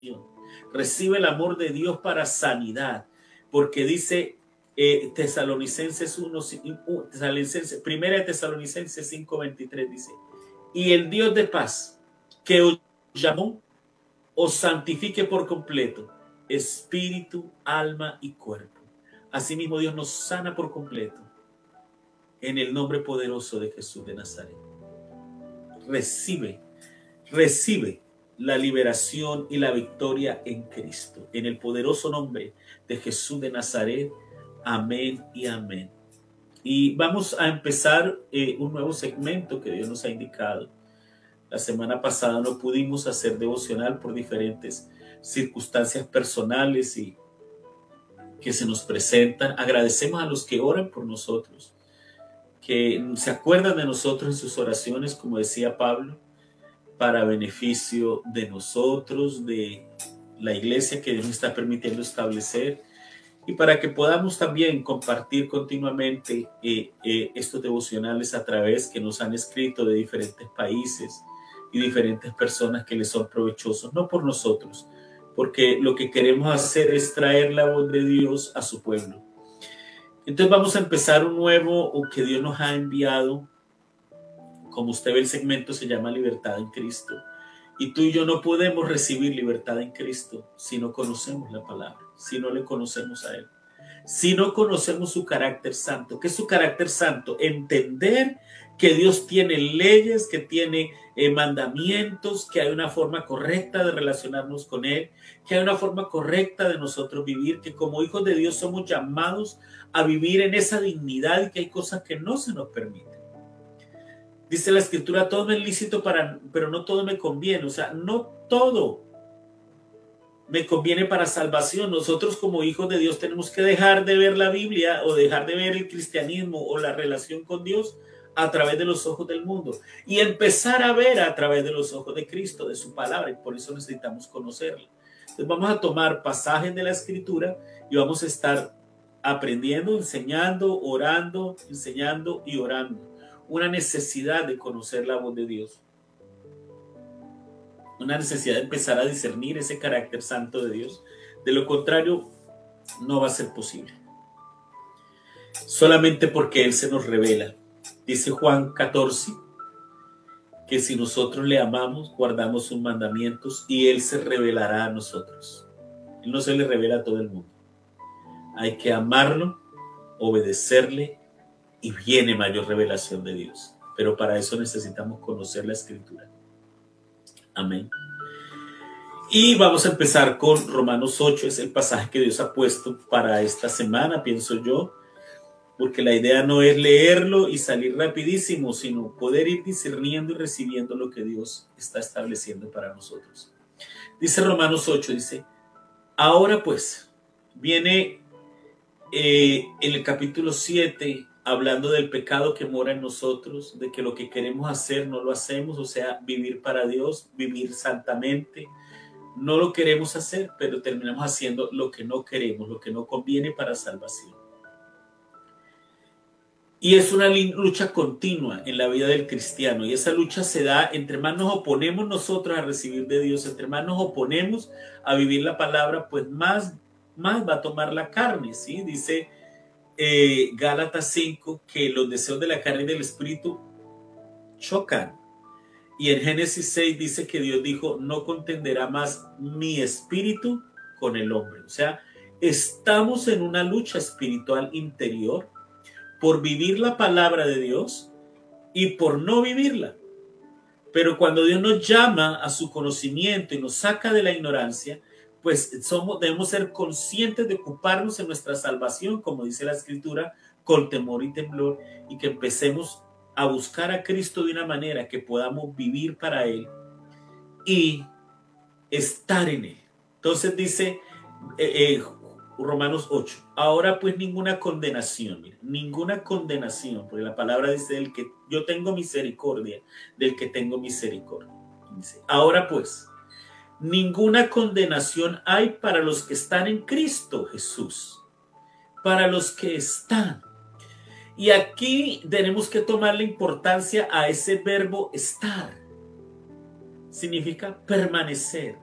Recibe el amor de Dios para sanidad, porque dice Tesalonicenses 1, primera de Tesalonicenses 5:23 dice: y el Dios de paz que os llamó os santifique por completo, espíritu, alma y cuerpo. Asimismo Dios nos sana por completo en el nombre poderoso de Jesús de Nazaret. Recibe la liberación y la victoria en Cristo, en el poderoso nombre de Jesús de Nazaret. Amén y amén. Y vamos a empezar un nuevo segmento que Dios nos ha indicado. La semana pasada no pudimos hacer devocional por diferentes circunstancias personales y que se nos presentan. Agradecemos a los que oran por nosotros, que se acuerdan de nosotros en sus oraciones, como decía Pablo, para beneficio de nosotros, de la iglesia que Dios nos está permitiendo establecer, y para que podamos también compartir continuamente estos devocionales a través que nos han escrito de diferentes países y diferentes personas que les son provechosos, no por nosotros, porque lo que queremos hacer es traer la voz de Dios a su pueblo. Entonces vamos a empezar un nuevo que Dios nos ha enviado. Como usted ve, el segmento se llama Libertad en Cristo. Y tú y yo no podemos recibir libertad en Cristo si no conocemos la palabra, si no le conocemos a Él, si no conocemos su carácter santo. ¿Qué es su carácter santo? Entender que Dios tiene leyes, que tiene mandamientos, que hay una forma correcta de relacionarnos con Él, que hay una forma correcta de nosotros vivir, que como hijos de Dios somos llamados a vivir en esa dignidad y que hay cosas que no se nos permiten. Dice la Escritura: todo me es lícito, pero no todo me conviene. O sea, no todo me conviene para salvación. Nosotros como hijos de Dios tenemos que dejar de ver la Biblia o dejar de ver el cristianismo o la relación con Dios a través de los ojos del mundo y empezar a ver a través de los ojos de Cristo, de su palabra, y por eso necesitamos conocerla. Entonces vamos a tomar pasajes de la Escritura y vamos a estar aprendiendo, enseñando, orando, enseñando y orando. Una necesidad de conocer la voz de Dios, una necesidad de empezar a discernir ese carácter santo de Dios. De lo contrario, no va a ser posible. Solamente porque Él se nos revela. Dice Juan 14 que si nosotros le amamos, guardamos sus mandamientos y Él se revelará a nosotros. Él no se le revela a todo el mundo. Hay que amarlo, obedecerle, y viene mayor revelación de Dios. Pero para eso necesitamos conocer la Escritura. Amén. Y vamos a empezar con Romanos 8. Es el pasaje que Dios ha puesto para esta semana, pienso yo, porque la idea no es leerlo y salir rapidísimo, sino poder ir discerniendo y recibiendo lo que Dios está estableciendo para nosotros. Dice Romanos 8, dice: ahora pues, viene en el capítulo 7, hablando del pecado que mora en nosotros, de que lo que queremos hacer no lo hacemos, o sea, vivir para Dios, vivir santamente, no lo queremos hacer, pero terminamos haciendo lo que no queremos, lo que no conviene para salvación. Y es una lucha continua en la vida del cristiano, y esa lucha se da entre más nos oponemos nosotros a recibir de Dios, entre más nos oponemos a vivir la palabra, pues más va a tomar la carne, ¿sí? Dice Gálatas 5 que los deseos de la carne y del espíritu chocan. Y en Génesis 6 dice que Dios dijo: no contenderá más mi espíritu con el hombre. O sea, estamos en una lucha espiritual interior por vivir la palabra de Dios y por no vivirla. Pero cuando Dios nos llama a su conocimiento y nos saca de la ignorancia, pues debemos ser conscientes de ocuparnos en nuestra salvación, como dice la Escritura, con temor y temblor, y que empecemos a buscar a Cristo de una manera que podamos vivir para Él y estar en Él. Entonces dice Romanos 8, ahora pues ninguna condenación, porque la palabra dice: del que yo tengo misericordia, del que tengo misericordia. Dice: ahora pues ninguna condenación hay para los que están en Cristo Jesús, para los que están. Y aquí tenemos que tomarle importancia a ese verbo estar. Significa permanecer,